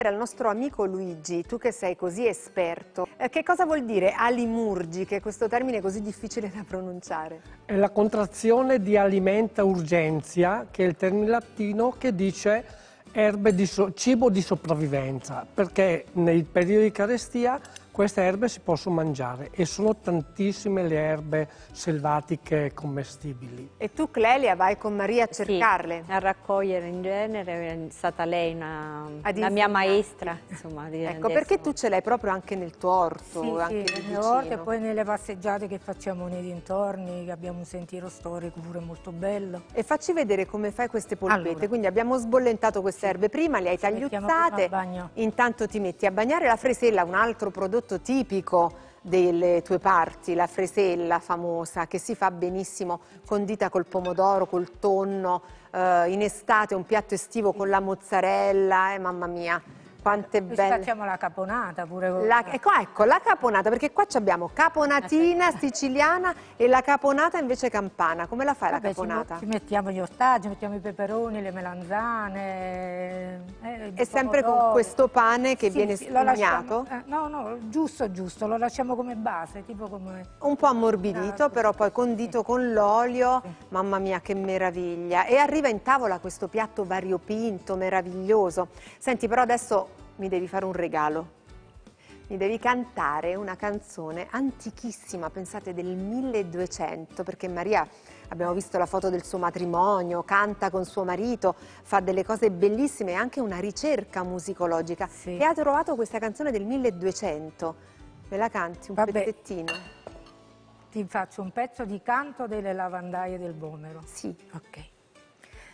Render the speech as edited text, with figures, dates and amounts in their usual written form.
Al nostro amico Luigi, tu che sei così esperto, che cosa vuol dire alimurgiche, questo termine così difficile da pronunciare? È la contrazione di alimenta urgentia, che è il termine latino che dice cibo di sopravvivenza, perché nei periodi di carestia queste erbe si possono mangiare e sono tantissime le erbe selvatiche commestibili. E tu, Clelia, vai con Maria a cercarle? Sì, a raccogliere in genere, è stata lei la mia maestra, insomma. Ecco, perché tu ce l'hai proprio anche nel tuo orto, Sì, anche sì, lì nelle orte e vicino. poi nelle passeggiate che facciamo nei dintorni, che abbiamo un sentiero storico pure molto bello. E facci vedere come fai queste polpette. Allora. Quindi abbiamo sbollentato queste erbe prima, le hai Mettiamo prima tagliuzzate, a bagno. intanto ti metti a bagnare la fresella, un altro prodotto tipico delle tue parti, la fresella famosa, che si fa benissimo condita col pomodoro, col tonno, in estate un piatto estivo con la mozzarella, mamma mia. Quante Poi belle. facciamo la caponata pure con Ecco, la caponata, perché qua abbiamo caponatina siciliana e la caponata invece campana. Come la fai la caponata? Ci mettiamo gli ortaggi, mettiamo i peperoni, le melanzane. E sempre con questo pane che viene lo lasciamo, spugnato? no, giusto, lo lasciamo come base, tipo come... Un po' ammorbidito, però poi condito con l'olio. Mamma mia, che meraviglia. E arriva in tavola questo piatto variopinto, meraviglioso. Senti, però adesso mi devi fare un regalo. Mi devi cantare una canzone antichissima, pensate del 1200, perché Maria, abbiamo visto la foto del suo matrimonio, canta con suo marito, fa delle cose bellissime e anche una ricerca musicologica. Sì. E ha trovato questa canzone del 1200. Me la canti un pezzettino? Ti faccio un pezzo di Canto delle lavandaie del Vomero. Sì. Ok.